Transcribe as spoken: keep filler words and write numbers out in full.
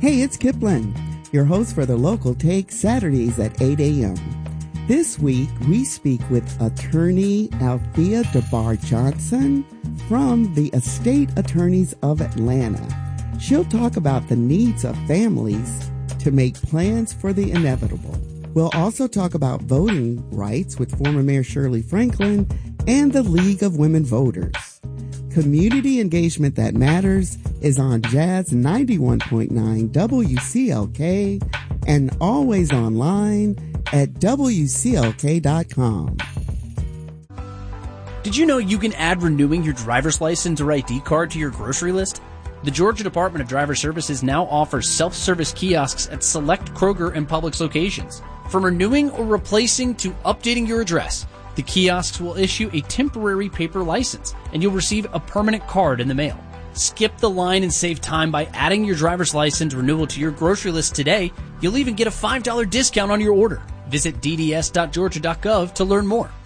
Hey, it's Kipling, your host for the Local Take, Saturdays at eight a.m. This week, we speak with attorney Althea DeBar Johnson from the Estate Attorneys of Atlanta. She'll talk about the needs of families to make plans for the inevitable. We'll also talk about voting rights with former Mayor Shirley Franklin and the League of Women Voters. Community engagement that matters is on Jazz ninety-one point nine W C L K and always online at W C L K dot com. Did you know you can add renewing your driver's license or I D card to your grocery list? The Georgia Department of Driver Services now offers self-service kiosks at select Kroger and Publix locations. From renewing or replacing to updating your address, the kiosks will issue a temporary paper license, and you'll receive a permanent card in the mail. Skip the line and save time by adding your driver's license renewal to your grocery list today. You'll even get a five dollars discount on your order. Visit d d s dot georgia dot gov to learn more.